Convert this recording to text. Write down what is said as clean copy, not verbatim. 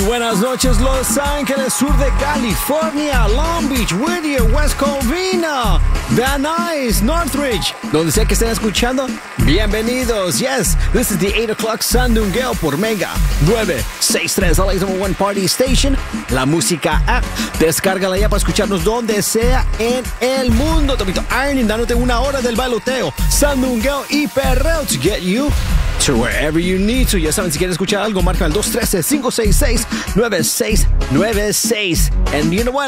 buenas noches, Los Ángeles, sur de California, Long Beach, Whittier, West Covina, Van Nuys, Northridge, donde sea que estén escuchando, bienvenidos. Yes, this is the 8 o'clock Sandungueo por Mega 963, LA's #1 Party Station, la música app. Descárgala ya para escucharnos donde sea en el mundo. Tomito Ironing dándote una hora del bailoteo, Sandungueo y perreo to get you to wherever you need to. Ya saben, si quieren escuchar algo, marca el 213-566-9696. And you know what?